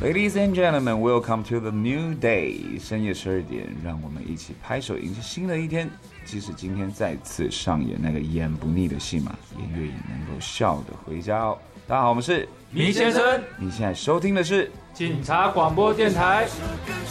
Ladies and gentlemen, welcome to the new day. 深夜12点，让我们一起拍手迎接新的一天。即使今天再次上演那个演不腻的戏码，也愿意能够笑得回家哦。大家好，我们是迷先生。 你现在收听的是警察广播电台。